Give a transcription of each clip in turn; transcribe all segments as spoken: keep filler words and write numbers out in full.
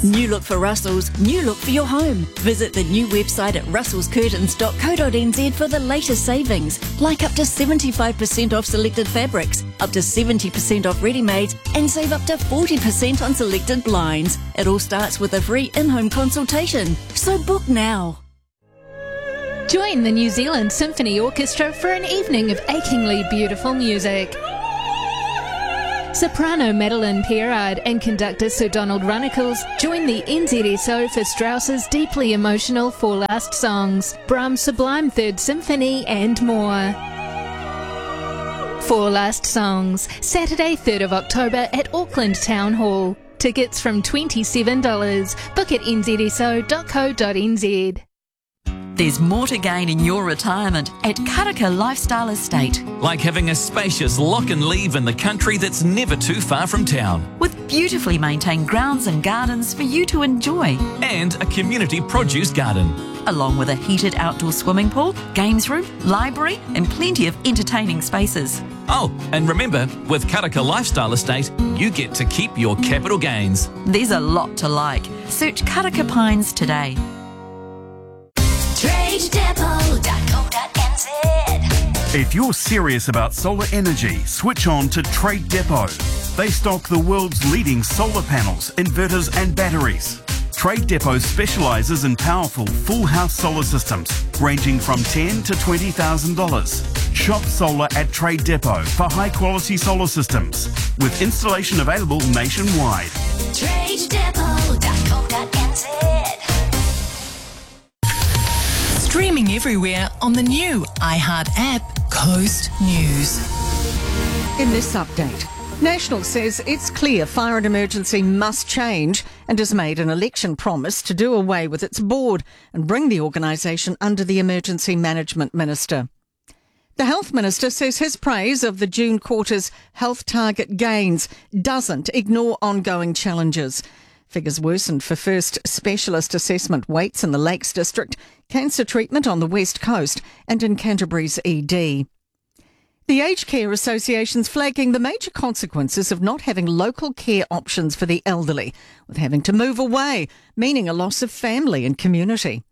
New look for Russell's, new look for your home. Visit the new website at russels curtains dot co dot n z for the latest savings, like up to seventy-five percent off selected fabrics, up to seventy percent off ready-mades, and save up to forty percent on selected blinds. It all starts with a free in-home consultation. So book now. Join the New Zealand Symphony Orchestra for an evening of achingly beautiful music. Soprano Madeline Pierard and conductor Sir Donald Runnicles join the N Z S O for Strauss's deeply emotional Four Last Songs, Brahms' sublime Third Symphony, and more. Four Last Songs, Saturday third of October at Auckland Town Hall. Tickets from twenty-seven dollars. Book at n z s o dot co dot n z. There's more to gain in your retirement at Karaka Lifestyle Estate. Like having a spacious lock and leave in the country that's never too far from town. With beautifully maintained grounds and gardens for you to enjoy. And a community produce garden. Along with a heated outdoor swimming pool, games room, library and plenty of entertaining spaces. Oh, and remember, with Karaka Lifestyle Estate, you get to keep your capital gains. There's a lot to like. Search Karaka Pines today. trade depot dot co dot n z. If you're serious about solar energy, switch on to Trade Depot. They stock the world's leading solar panels, inverters and batteries. Trade Depot specialises in powerful full house solar systems ranging from ten thousand dollars to twenty thousand dollars. Shop solar at Trade Depot for high quality solar systems with installation available nationwide. trade depot dot co dot n z. Streaming everywhere on the new iHeart app, Coast News. In this update, National says it's clear Fire and Emergency must change and has made an election promise to do away with its board and bring the organisation under the Emergency Management Minister. The Health Minister says his praise of the June quarter's health target gains doesn't ignore ongoing challenges. Figures worsened for first specialist assessment waits in the Lakes District, cancer treatment on the West Coast and in Canterbury's E D. The Aged Care Association's flagging the major consequences of not having local care options for the elderly, with having to move away, meaning a loss of family and community.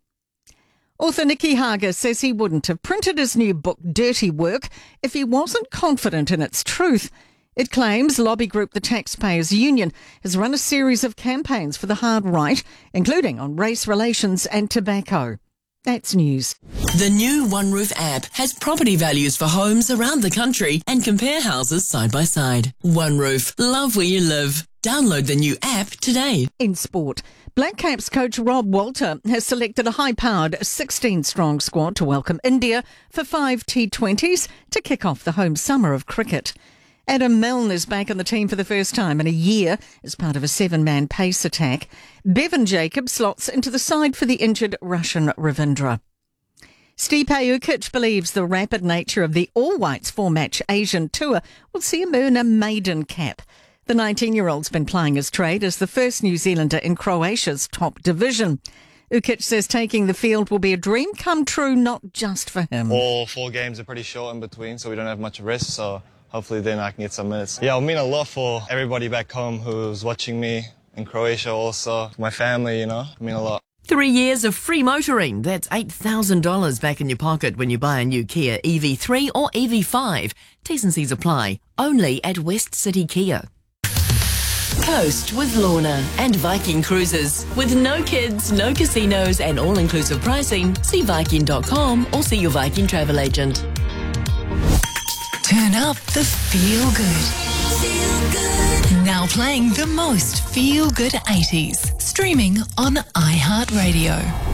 Author Nicky Hager says he wouldn't have printed his new book Dirty Work if he wasn't confident in its truth. It claims lobby group the Taxpayers Union has run a series of campaigns for the hard right, including on race relations and tobacco. That's news. The new One Roof app has property values for homes around the country and compare houses side by side. One Roof, love where you live. Download the new app today. In sport, Black Caps coach Rob Walter has selected a high-powered sixteen-strong squad to welcome India for five T twenties to kick off the home summer of cricket. Adam Milne is back on the team for the first time in a year as part of a seven-man pace attack. Bevan Jacobs slots into the side for the injured Russian Ravindra. Stipe Ukic believes the rapid nature of the all-whites four-match Asian tour will see him earn a maiden cap. The nineteen-year-old's been plying his trade as the first New Zealander in Croatia's top division. Ukic says taking the field will be a dream come true, not just for him. All four games are pretty short in between, so we don't have much rest, so hopefully then I can get some minutes. Yeah, it'll mean a lot for everybody back home who's watching me in Croatia also. My family, you know, it'll mean a lot. Three years of free motoring. That's eight thousand dollars back in your pocket when you buy a new Kia E V three or E V five. T's and C's apply. Only at West City Kia. Coast with Lorna and Viking Cruises. With no kids, no casinos and all-inclusive pricing, see Viking dot com or see your Viking travel agent. Turn up the feel good. Feel good. Now playing the most feel good eighties. Streaming on iHeartRadio.